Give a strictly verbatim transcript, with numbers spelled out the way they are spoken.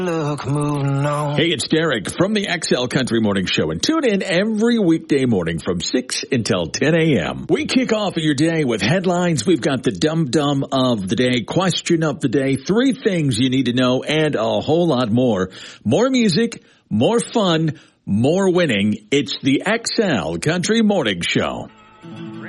Look, moving on. Hey, it's Derek from the X L Country Morning Show, and tune in every weekday morning from six until ten a.m. We kick off your day with headlines. We've got the dum-dum of the day, question of the day, three things you need to know, and a whole lot more. More music, more fun, more winning. It's the X L Country Morning Show.